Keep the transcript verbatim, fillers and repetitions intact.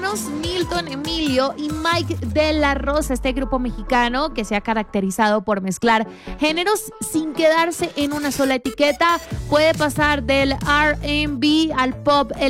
hermanos Milton Emilio y Mike de la Rosa, este grupo mexicano que se ha caracterizado por mezclar géneros sin quedarse en una sola etiqueta. Puede pasar del R and B al pop